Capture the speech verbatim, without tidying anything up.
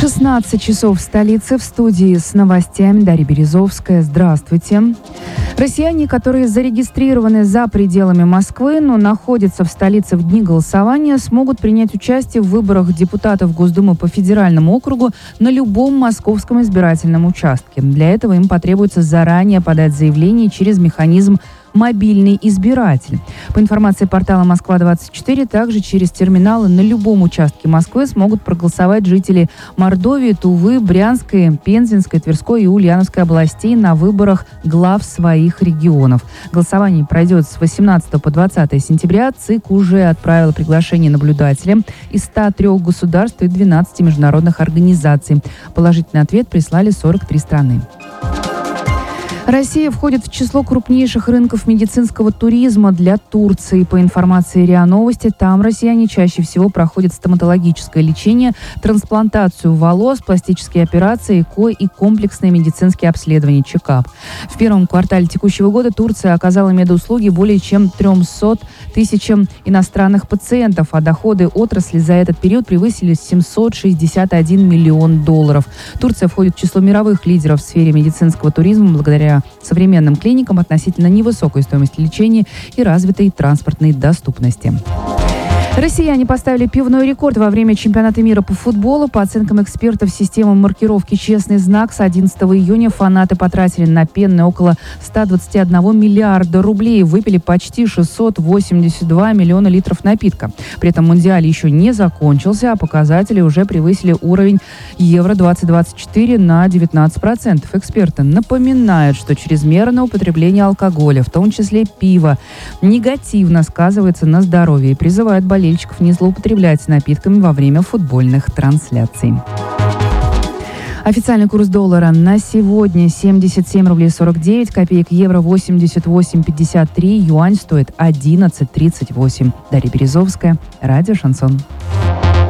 шестнадцать часов в столице. В студии с новостями Дарья Березовская. Здравствуйте. Россияне, которые зарегистрированы за пределами Москвы, но находятся в столице в дни голосования, смогут принять участие в выборах депутатов Госдумы по федеральному округу на любом московском избирательном участке. Для этого им потребуется заранее подать заявление через механизм «Мобильный избиратель». По информации портала Москва двадцать четыре, также через терминалы на любом участке Москвы смогут проголосовать жители Мордовии, Тувы, Брянской, Пензенской, Тверской и Ульяновской областей на выборах глав своих регионов. Голосование пройдет с восемнадцатого по двадцатое сентября. ЦИК уже отправил приглашение наблюдателям из ста трёх государств и двенадцати международных организаций. Положительный ответ прислали сорок три страны. Россия входит в число крупнейших рынков медицинского туризма для Турции. По информации РИА Новости, там россияне чаще всего проходят стоматологическое лечение, трансплантацию волос, пластические операции, ЭКО и комплексные медицинские обследования, чекап. В первом квартале текущего года Турция оказала медуслуги более чем трёмстам тысячам иностранных пациентов, а доходы отрасли за этот период превысили семьсот шестьдесят один миллион долларов. Турция входит в число мировых лидеров в сфере медицинского туризма благодаря современным клиникам, относительно невысокой стоимости лечения и развитой транспортной доступности. Россияне поставили пивной рекорд во время чемпионата мира по футболу. По оценкам экспертов системы маркировки «Честный знак» с одиннадцатого июня фанаты потратили на пенные около ста двадцати одного миллиарда рублей и выпили почти шестьсот восемьдесят два миллиона литров напитка. При этом Мундиаль еще не закончился, а показатели уже превысили уровень Евро двадцать двадцать четыре на девятнадцать процентов. Эксперты напоминают, что чрезмерное употребление алкоголя, в том числе пива, негативно сказывается на здоровье и призывают болельщиков болельщиков не злоупотреблять напитками во время футбольных трансляций. Официальный курс доллара на сегодня семьдесят семь рублей сорок девять копеек, евро восемьдесят восемь пятьдесят три, юань стоит одиннадцать тридцать восемь. Дарья Березовская, радио «Шансон».